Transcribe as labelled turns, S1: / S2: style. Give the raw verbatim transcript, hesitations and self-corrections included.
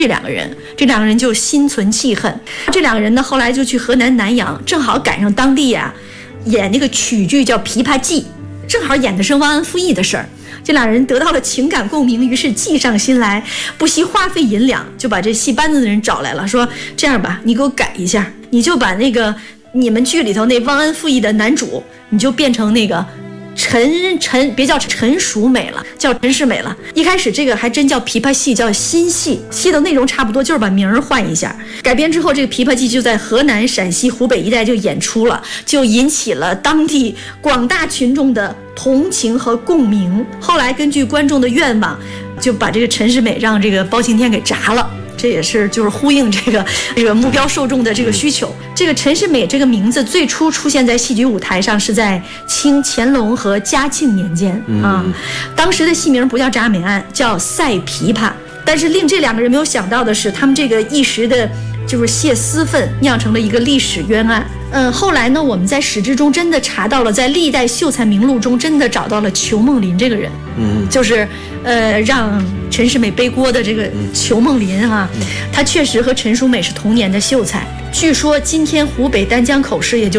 S1: 这两个人，这两个人就心存气恨。这两个人呢，后来就去河南南阳，正好赶上当地呀、啊、演那个曲剧叫《琵琶记》，正好演的是忘恩负义的事儿。这两人得到了情感共鸣，于是计上心来，不惜花费银两，就把这戏班子的人找来了，说这样吧，你给我改一下，你就把那个你们剧里头那忘恩负义的男主，你就变成那个陈陈别叫陈淑美了，叫陈世美了。一开始这个还真叫琵琶戏，叫新戏，戏的内容差不多，就是把名儿换一下。改编之后，这个琵琶记就在河南、陕西、湖北一带就演出了，就引起了当地广大群众的同情和共鸣。后来根据观众的愿望，就把这个陈世美让这个包青天给铡了。这也是就是呼应这个这个目标受众的这个需求。这个陈世美这个名字最初出现在戏剧舞台上是在清乾隆和嘉庆年间啊，当时的戏名不叫铡美案，叫赛琵琶。但是令这两个人没有想到的是，他们这个一时的就是泄私愤，酿成了一个历史冤案。嗯，后来呢，我们在史志中真的查到了，在历代秀才名录中真的找到了裘梦麟这个人，嗯，就是呃让陈世美背锅的这个裘梦麟啊，他确实和陈淑美是同年的秀才。据说今天湖北丹江口市，也就